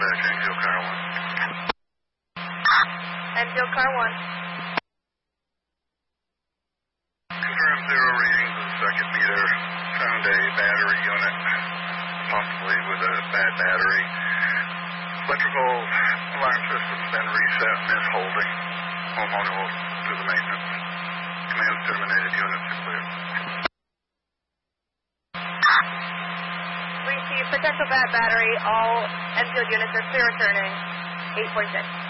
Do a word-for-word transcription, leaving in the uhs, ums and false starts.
dispatch, Enfield Car one. Enfield Car one. Confirm zero readings of the second meter. Found a battery unit, possibly with a bad battery. Electrical alarm system been reset and is holding. Homeowner will do the maintenance. Command terminated, units are clear. We see potential bad battery. All Enfield units are clear returning. eight point six.